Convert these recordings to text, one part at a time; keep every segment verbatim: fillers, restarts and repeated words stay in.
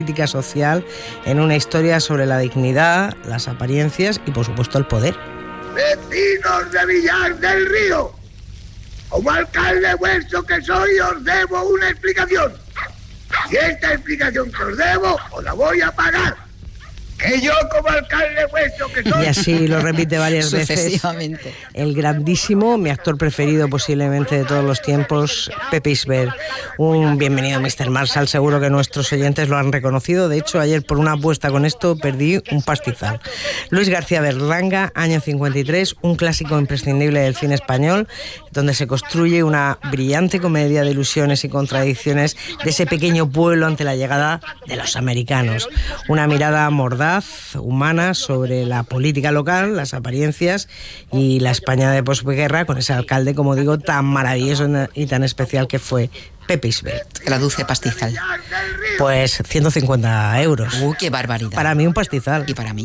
crítica social en una historia sobre la dignidad, las apariencias y, por supuesto, el poder. Vecinos de Villar del Río, como alcalde vuestro que soy, os debo una explicación. Y esta explicación que os debo, os la voy a pagar. Que yo, como alcalde vuestro que soy... Y así lo repite varias veces el grandísimo, mi actor preferido posiblemente de todos los tiempos, Pepe Isbert. Un bienvenido mister Marshall, seguro que nuestros oyentes lo han reconocido. De hecho, ayer por una apuesta con esto perdí un pastizal. Luis García Berlanga, año cincuenta y tres, un clásico imprescindible del cine español, donde se construye una brillante comedia de ilusiones y contradicciones de ese pequeño pueblo ante la llegada de los americanos. Una mirada mordaz, humana, sobre la política local, las apariencias y la España de posguerra, con ese alcalde, como digo, tan maravilloso y tan especial que fue Pepe Isbert. Traduce pastizal. Pues ciento cincuenta euros. ¡Uh, qué barbaridad! Para mí un pastizal. Y para mí.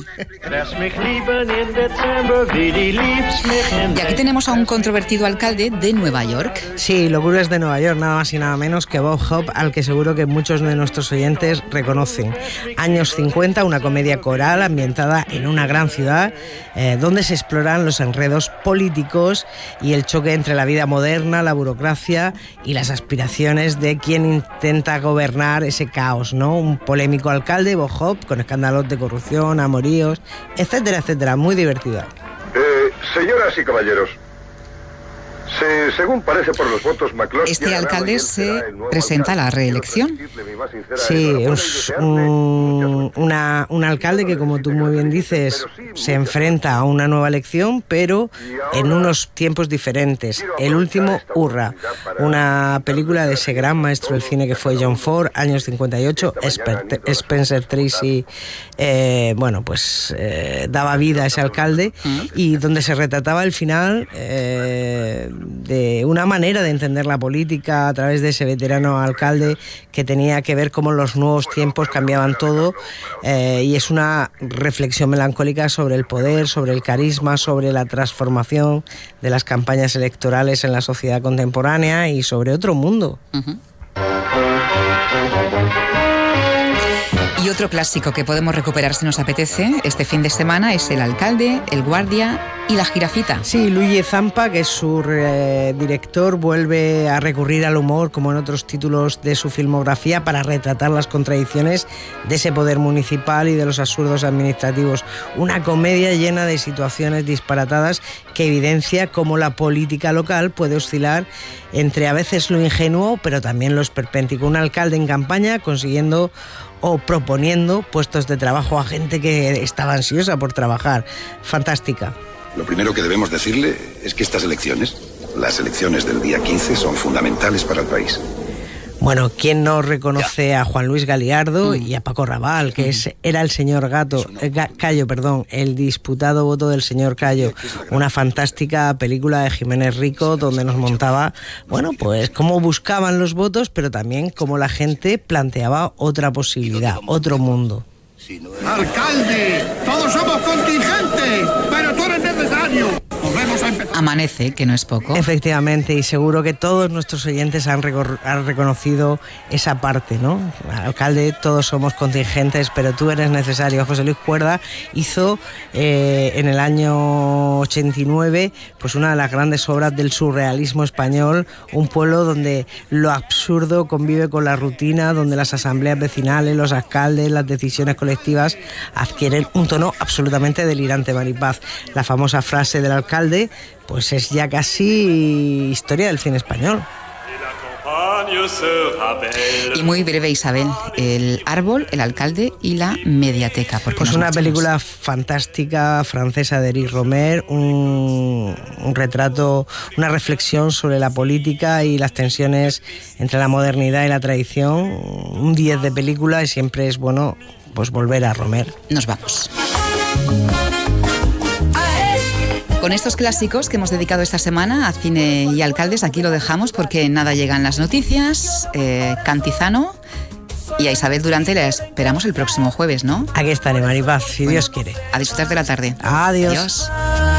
Y aquí tenemos a un controvertido alcalde de Nueva York. Sí, locuras de Nueva York, nada más y nada menos que Bob Hope, al que seguro que muchos de nuestros oyentes reconocen. Años cincuenta, una comedia coral ambientada en una gran ciudad, eh, donde se exploran los enredos políticos y el choque entre la vida moderna, la burocracia y las aspiraciones de quien intenta gobernar ese caos, ¿no? Un polémico alcalde, Bob Hope, con escándalos de corrupción, amoríos, etcétera, etcétera. Muy divertida. Eh, señoras y caballeros, se, según parece por los votos, McCloskey... Este alcalde se presenta a la reelección. Sí, es un, una, un alcalde que, como tú muy bien dices, se enfrenta a una nueva elección, pero en unos tiempos diferentes. El último, Hurra, una película de ese gran maestro del cine que fue John Ford, años cincuenta y ocho, Spencer Tracy, eh, bueno, pues eh, daba vida a ese alcalde, y donde se retrataba el final eh, de una manera de entender la política a través de ese veterano alcalde que tenía que ver cómo los nuevos tiempos cambiaban todo, eh, y es una reflexión melancólica sobre el poder, sobre el carisma, sobre la transformación de las campañas electorales en la sociedad contemporánea y sobre otro mundo. Uh-huh. Y otro clásico que podemos recuperar si nos apetece este fin de semana es El alcalde, El guardia y La jirafita. Sí, Luigi Zampa, que es su eh, director, vuelve a recurrir al humor, como en otros títulos de su filmografía, para retratar las contradicciones de ese poder municipal y de los absurdos administrativos. Una comedia llena de situaciones disparatadas que evidencia cómo la política local puede oscilar entre a veces lo ingenuo, pero también lo esperpéntico. Un alcalde en campaña consiguiendo o proponiendo puestos de trabajo a gente que estaba ansiosa por trabajar. Fantástica. Lo primero que debemos decirle es que estas elecciones, las elecciones del día quince, son fundamentales para el país. Bueno, ¿quién no reconoce a Juan Luis Galiardo y a Paco Raval, que es, era el señor Gato, eh, Cayo, perdón, el disputado voto del señor Cayo? Una fantástica película de Jiménez Rico donde nos montaba, bueno, pues cómo buscaban los votos, pero también cómo la gente planteaba otra posibilidad, otro mundo. ¡Alcalde! ¡Todos somos contingentes! ¡Pero tú eres necesario! Volvemos a empezar. Amanece, que no es poco. Efectivamente, y seguro que todos nuestros oyentes han, recor- han reconocido esa parte, ¿no? Alcalde, todos somos contingentes, pero tú eres necesario. José Luis Cuerda hizo eh, en el año ochenta y nueve pues una de las grandes obras del surrealismo español, un pueblo donde lo absurdo convive con la rutina, donde las asambleas vecinales, los alcaldes, las decisiones colectivas adquieren un tono absolutamente delirante, Maripaz. La famosa frase del alcalde pues es ya casi historia del cine español. Y muy breve, Isabel, El árbol, El alcalde y La mediateca. Pues una película fantástica francesa de Eric Romer, un, un retrato, una reflexión sobre la política y las tensiones entre la modernidad y la tradición. Un diez de película, y siempre es bueno pues volver a Romer. Nos vamos. Con estos clásicos que hemos dedicado esta semana a cine y alcaldes, aquí lo dejamos porque nada llegan las noticias. Eh, Cantizano y a Isabel Durante la esperamos el próximo jueves, ¿no? Aquí estaré, Maripaz, si bueno, Dios quiere. A disfrutar de la tarde. Adiós. Adiós.